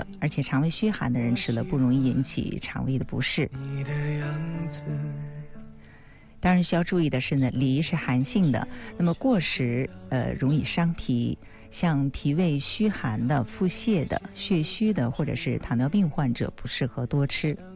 的，而且肠胃虚寒的人吃了不容易引起肠胃的不适。当然需要注意的是呢，梨是寒性的，那么过食容易伤脾，像脾胃虚寒的、腹泻的、血虚的或者是糖尿病患者不适合多吃。